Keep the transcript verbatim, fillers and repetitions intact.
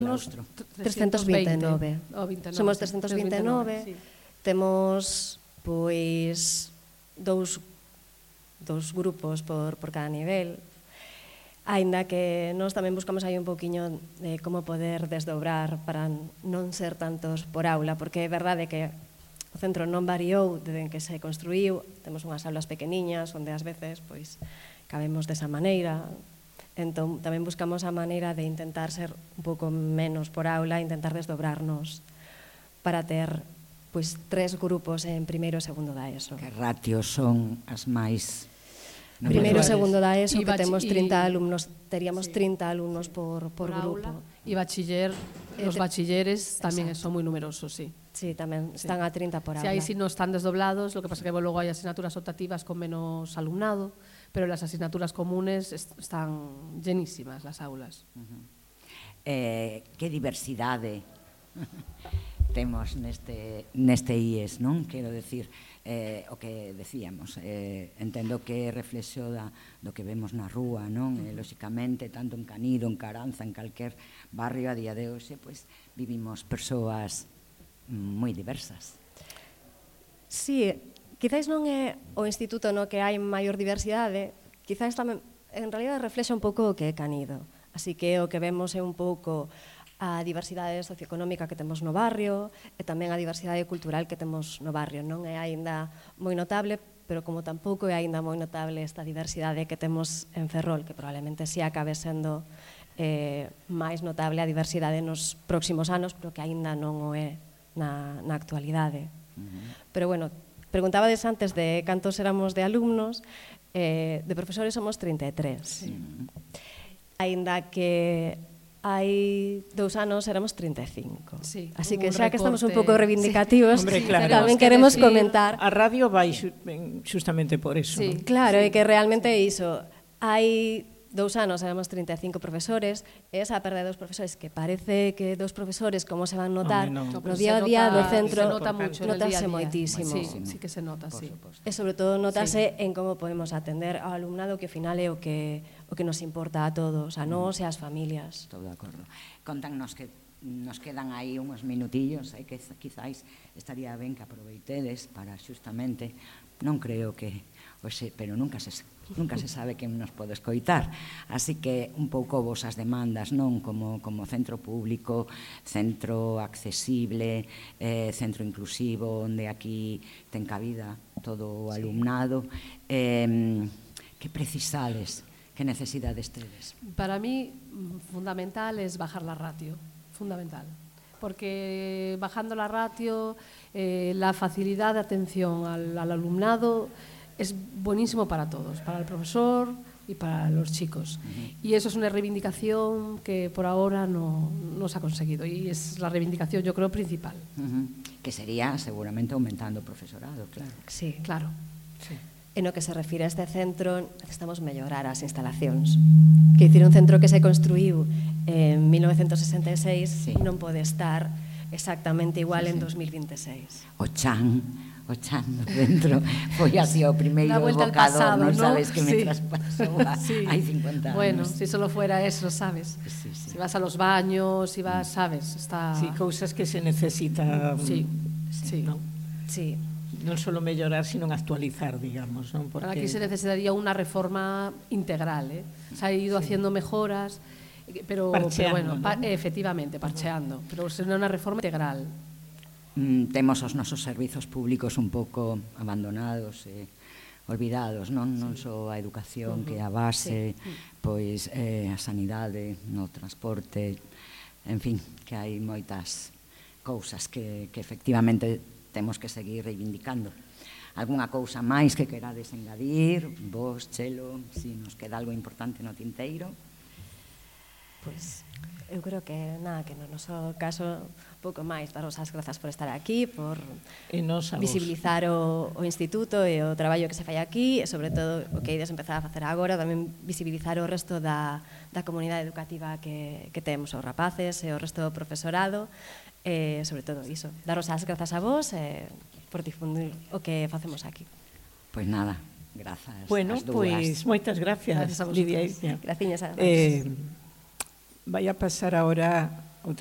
claustro? trescentos vinte e nove. Somos trescentos vinte e nove. Temos, pois, dous dous grupos por, por cada nivel, aínda que nós tamén buscamos aí un poquinho de como poder desdobrar para non ser tantos por aula, porque é verdade que o centro non variou desde que se construíu, temos unhas aulas pequeniñas onde ás veces pois cabemos desa maneira, entón tamén buscamos a maneira de intentar ser un pouco menos por aula, intentar desdobrarnos para ter pois tres grupos en primeiro e segundo da ESO. Que ratios son as máis... Primeiro e segundo da ESO, que temos trinta alumnos, teríamos trinta alumnos por grupo. E bachiller, os bachilleres tamén son moi numerosos, sí. Sí, tamén están a trinta por aula. Si aí si non están desdoblados, lo que pasa que logo hai asignaturas optativas con menos alumnado, pero las asignaturas comunes están llenísimas las aulas. Que diversidade temos neste I E S, non? Quero decir, o que decíamos, entendo que é reflexo do que vemos na rúa, non? Lóxicamente, tanto en Canido, en Caranza, en calquer barrio a día de hoxe, pois vivimos persoas moi diversas. Sí, quizáis non é o instituto no que hai maior diversidade, quizáis tamén, en realidad reflexa un pouco o que é Canido, así que o que vemos é un pouco a diversidade socioeconómica que temos no barrio e tamén a diversidade cultural que temos no barrio. Non é aínda moi notable, pero como tampouco é aínda moi notable esta diversidade que temos en Ferrol, que probablemente si acabe sendo máis notable a diversidade nos próximos anos, pero que aínda non o é na actualidade. Pero, bueno, preguntabades antes de cantos éramos de alumnos, de profesores somos trinta e tres. Aínda que hai dous anos éramos trinta e cinco. Así que xa que estamos un pouco reivindicativos, tamén queremos comentar... A radio vai xustamente por iso. Claro, é que realmente é iso. Hai dous anos éramos trinta e cinco profesores, e esa perda de dos profesores, que parece que dos profesores como se van notar no día a día do centro, notase moitísimo. Sí que se nota, sí. E sobre todo notase en como podemos atender ao alumnado, que ao final é o que o que nos importa a todos, a nós e ás familias. Estou de acordo. Contannos que nos quedan aí uns minutillos, que quizáis estaría ben que aproveitedes para xustamente, non creo que, pero nunca se nunca se sabe quen nos pode escoitar, así que un pouco vosas demandas, non? Como centro público, centro accesible, centro inclusivo, onde aquí ten cabida todo o alumnado, que precisades, que necesidades tedes? Para mí, fundamental es bajar la ratio, fundamental, porque bajando la ratio, la facilidad de atención al alumnado es buenísimo para todos, para el profesor y para los chicos. Y eso es una reivindicación que por ahora no se ha conseguido, y es la reivindicación, yo creo, principal. Que sería seguramente aumentando profesorado, claro. Sí, claro. En o que se refire a este centro, necesitamos mellorar as instalacións. Que dicir, un centro que se construíu en mil novecentos sesenta e seis non pode estar exactamente igual en dos mil vinte e seis. O chan, o chan dentro, foi así o primeiro evocador, non sabes que me traspasou hai cincuenta anos. Bueno, si solo fuera eso, sabes? Si vas a los baños, si vas, sabes? Sí, cousas que se necesita... Sí, sí. Sí. Non só mellorar, sino actualizar, digamos. Aquí se necesitaría una reforma integral. Se ha ido haciendo mejoras, pero bueno, efectivamente, parcheando, pero será unha reforma integral. Temos os nosos servizos públicos un pouco abandonados e olvidados, non só a educación, que é a base, pois a sanidade, no transporte, en fin, que hai moitas cousas que efectivamente temos que seguir reivindicando. Alguna cousa máis que querades engadir? Vos, Chelo, se nos queda algo importante no tinteiro? Pois, eu creo que nada, que no noso caso pouco máis, daros as grazas por estar aquí, por visibilizar o instituto e o traballo que se fai aquí, e sobre todo o que ides empezar a facer agora, tamén visibilizar o resto da comunidade educativa que temos, os rapaces e o resto do profesorado, e sobre todo iso, daros as grazas a vos por difundir o que facemos aquí. Pois nada, grazas. Bueno, pois moitas gracias, Lidia. Graciñas a vos. Vai a pasar ahora